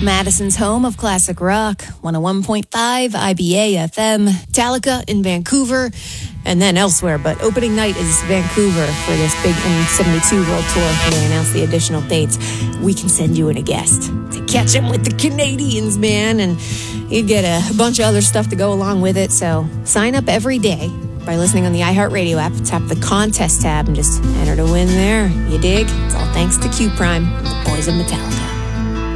Madison's home of classic rock, 101.5 IBA FM, Metallica in Vancouver, and then elsewhere. But opening night is Vancouver for this big M72 World Tour, where they announce the additional dates. We can send you in a guest to catch them with the Canadians, man, and you'd get a bunch of other stuff to go along with it. So sign up every day by listening on the iHeartRadio app. Tap the contest tab and just enter to win there. You dig? It's all thanks to Q Prime, the boys of Metallica.